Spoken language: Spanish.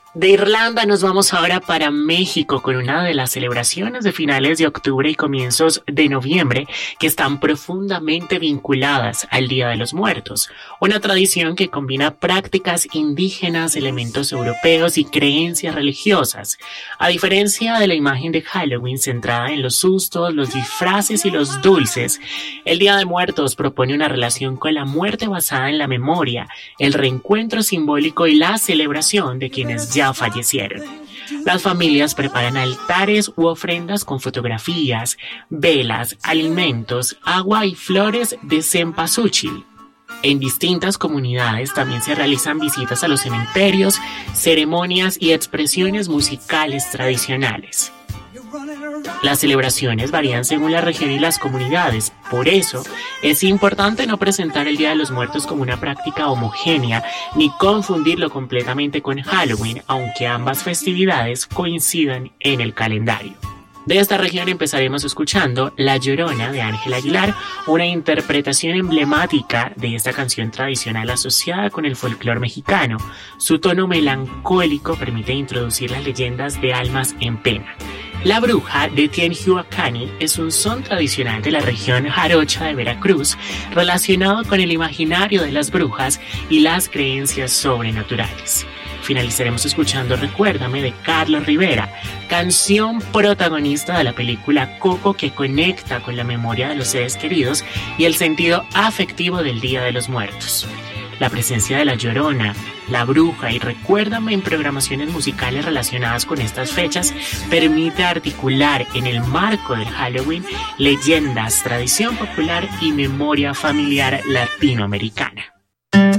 De Irlanda nos vamos ahora para México con una de las celebraciones de finales de octubre y comienzos de noviembre que están profundamente vinculadas al Día de los Muertos, una tradición que combina prácticas indígenas, elementos europeos y creencias religiosas. A diferencia de la imagen de Halloween centrada en los sustos, los disfraces y los dulces, el Día de Muertos propone una relación con la muerte basada en la memoria, el reencuentro simbólico y la celebración de quienes ya fallecieron. Las familias preparan altares u ofrendas con fotografías, velas, alimentos, agua y flores de cempasúchil. En distintas comunidades también se realizan visitas a los cementerios, ceremonias y expresiones musicales tradicionales. Las celebraciones varían según la región y las comunidades, por eso es importante no presentar el Día de los Muertos como una práctica homogénea ni confundirlo completamente con Halloween, aunque ambas festividades coincidan en el calendario. De esta región empezaremos escuchando La Llorona de Ángel Aguilar, una interpretación emblemática de esta canción tradicional asociada con el folclore mexicano. Su tono melancólico permite introducir las leyendas de almas en pena. La Bruja de Tienhuacani es un son tradicional de la región jarocha de Veracruz relacionado con el imaginario de las brujas y las creencias sobrenaturales. Finalizaremos escuchando Recuérdame de Carlos Rivera, canción protagonista de la película Coco que conecta con la memoria de los seres queridos y el sentido afectivo del Día de los Muertos. La presencia de La Llorona, La Bruja y Recuérdame en programaciones musicales relacionadas con estas fechas permite articular en el marco del Halloween leyendas, tradición popular y memoria familiar latinoamericana.